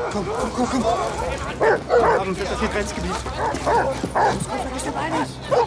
Komm. Wir haben uns das hier Grenzgebiet. Vergiss dabei nicht.